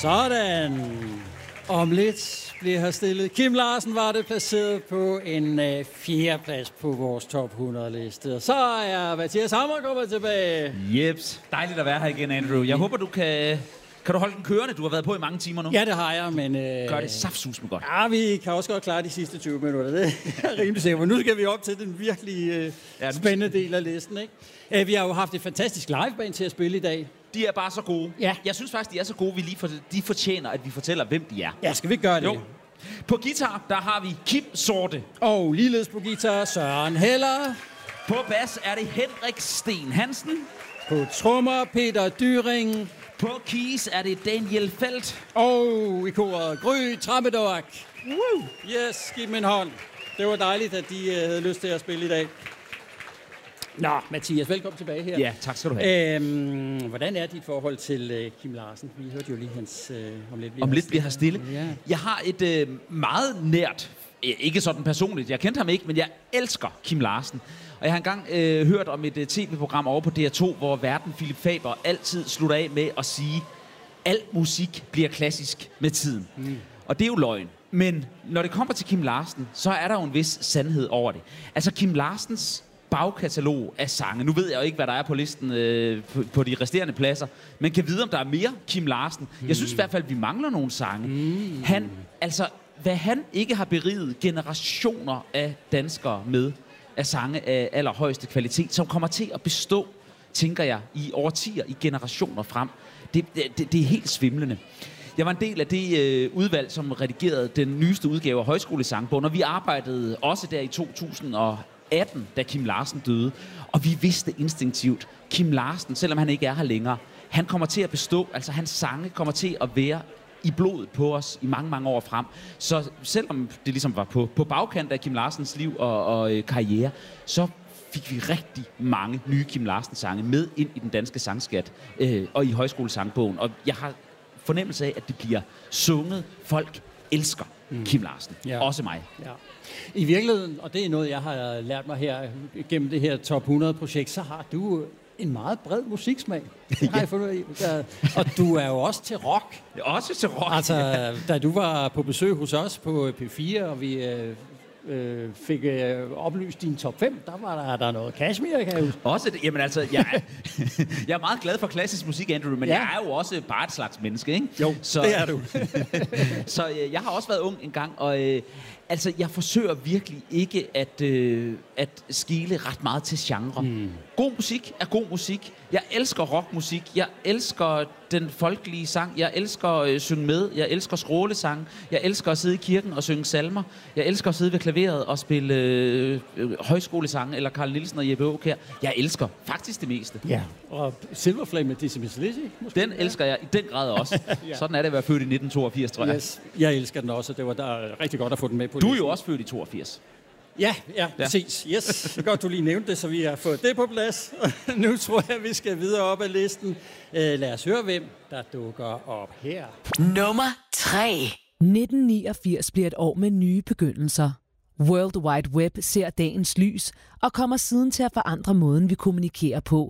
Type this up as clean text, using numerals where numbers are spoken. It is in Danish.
Sådan. Om lidt bliver her stillet. Kim Larsen var det placeret på en 4. plads på vores top 100-liste. Og så er Mathias Hammer kommet tilbage. Jeps. Dejligt at være her igen, Andrew. Jeg håber, du kan du holde den kørende? Du har været på i mange timer nu. Ja, det har jeg, men... Gør det saftsus med godt. Ja, vi kan også godt klare de sidste 20 minutter. Det er rimelig sikkert. Men nu skal vi op til den virkelig spændende del af listen, ikke? Vi har jo haft et fantastisk liveband til at spille i dag. De er bare så gode. Ja. Jeg synes faktisk, de er så gode, de fortjener, at vi fortæller, hvem de er. Ja, skal vi gøre det? Jo. På guitar, der har vi Kim Sorte. Og ligeledes på guitar, Søren Heller. På bas er det Henrik Sten Hansen. På trommer, Peter Dyring. På keys er det Daniel Felt. Og i koret, Gry Trammedork. Yes, giv dem en hånd. Det var dejligt, at de havde lyst til at spille i dag. Nå, Mathias, velkommen tilbage her. Ja, tak skal du have. Hvordan er dit forhold til Kim Larsen? Vi hørte jo lige hans... Om lidt bliver her stille. Ja. Jeg har et meget nært, ikke sådan personligt, jeg kendte ham ikke, men jeg elsker Kim Larsen. Og jeg har engang hørt om et tv-program over på DR2, hvor værten Philip Faber altid slutter af med at sige, al musik bliver klassisk med tiden. Og det er jo løgn. Men når det kommer til Kim Larsen, så er der jo en vis sandhed over det. Altså Kim Larsens bagkatalog af sange. Nu ved jeg jo ikke, hvad der er på listen på de resterende pladser, men kan vide, om der er mere Kim Larsen. Jeg synes i hvert fald, vi mangler nogle sange. Hvad han ikke har beriget generationer af danskere med, af sange af allerhøjeste kvalitet, som kommer til at bestå, tænker jeg, i årtier, i generationer frem. Det er helt svimlende. Jeg var en del af det udvalg, som redigerede den nyeste udgave af Højskolesangbogen, og vi arbejdede også der i 2018, da Kim Larsen døde. Og vi vidste instinktivt, Kim Larsen, selvom han ikke er her længere, han kommer til at bestå, altså hans sange kommer til at være i blodet på os i mange, mange år frem. Så selvom det ligesom var på bagkant af Kim Larsens liv og karriere, så fik vi rigtig mange nye Kim Larsen-sange med ind i den danske sangskat og i Højskolesangbogen. Og jeg har fornemmelse af, at det bliver sunget. Folk elsker Kim Larsen. Ja. Også mig. Ja. I virkeligheden, og det er noget, jeg har lært mig her gennem det her Top 100-projekt, så har du en meget bred musiksmag. Det har jeg fundet ud af. Og du er jo også til rock. Også til rock. Altså, da du var på besøg hos os på P4, og vi fik oplyst din top 5, der var der noget Kashmir, kan jeg huske. Også det. Jamen altså, jeg er meget glad for klassisk musik, Andrew, men jeg er jo også bare et slags menneske, ikke? Jo, så, det er du. Så jeg har også været ung en gang, og altså, jeg forsøger virkelig ikke at skele ret meget til genre. God musik er god musik. Jeg elsker rockmusik. Jeg elsker den folkelige sang. Jeg elsker at synge med. Jeg elsker skrålesang. Jeg elsker at sidde i kirken og synge salmer. Jeg elsker at sidde ved klaveret og spille højskolesange eller Carl Nielsen og Jeppe Aakjær. Jeg elsker faktisk det meste. Ja, og Silver Flame med Dizzy Mizz Lizzy. Den elsker jeg i den grad også. Ja. Sådan er det at være født i 1982, tror jeg. Yes, jeg elsker den også. Det var der rigtig godt at få den med på. Du er jo også født i 82. Ja, præcis. Yes, det er godt, du lige nævnte det, så vi har fået det på plads. Nu tror jeg, vi skal videre op ad listen. Lad os høre, hvem der dukker op her. Nummer 3. 1989 bliver et år med nye begyndelser. World Wide Web ser dagens lys og kommer siden til at forandre måden, vi kommunikerer på,